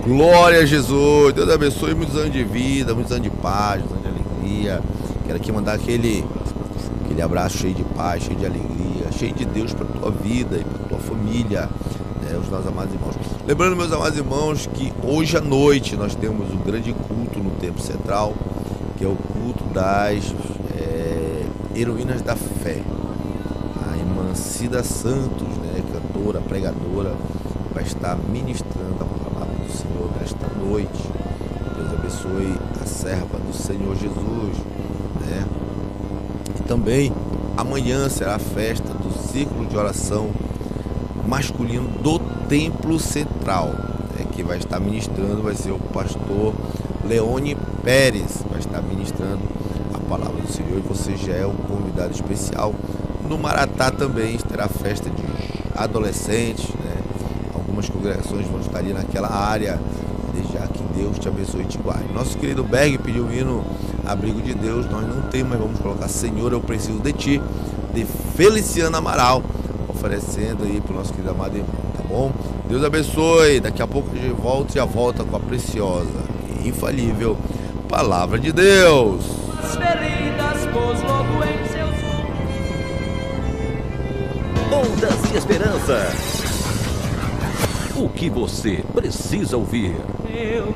Glória a Jesus. Deus abençoe muitos anos de vida, muitos anos de paz, muitos anos de alegria. Quero aqui mandar aquele abraço cheio de paz, cheio de alegria, cheio de Deus para tua vida e para tua família, né, os nossos amados irmãos. Lembrando, meus amados irmãos, que hoje à noite nós temos um grande culto no Templo Central, que é o culto das heroínas da fé. A irmã Cida Santos, né, cantora, pregadora, vai estar ministrando a palavra do Senhor nesta noite. Deus abençoe a serva do Senhor Jesus, né? E também amanhã será a festa do círculo de oração masculino do Templo Central, né? Que vai estar ministrando, vai ser o pastor Leone Pérez, vai estar ministrando a palavra do Senhor, e você já é um convidado especial. No Maratá também terá festa de adolescentes, né? Algumas congregações vão estar ali naquela área. Desde já que Deus te abençoe e te guarde. Nosso querido Berg pediu o hino Abrigo de Deus. Nós não temos, mas vamos colocar Senhor, eu preciso de ti, de Feliciano Amaral, oferecendo aí para o nosso querido amado irmão, tá bom? Deus abençoe. Daqui a pouco a gente volta, e a volta com a preciosa e infalível Palavra de Deus. As feridas pôs logo em seus Ondas de Esperança. O que você precisa ouvir. eu